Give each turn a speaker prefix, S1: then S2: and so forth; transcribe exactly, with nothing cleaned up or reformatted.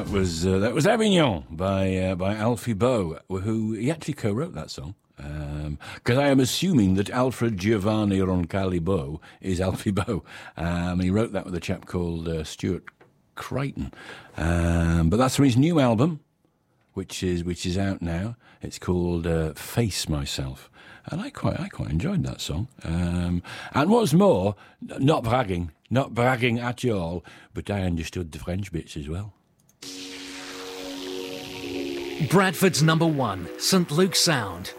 S1: was uh, that was Avignon by uh, by Alfie Boe, who he actually co-wrote that song. Because um, I am assuming that Alfred Giovanni Roncalli Boe is Alfie Boe. Um, he wrote that with a chap called uh, Stuart Crichton. Um, but that's from his new album, which is which is out now. It's called uh, Face Myself. And I quite I quite enjoyed that song. Um, and what's more, not bragging, not bragging at all, but I understood the French bits as well.
S2: Bradford's number one, Saint Luke's Sound.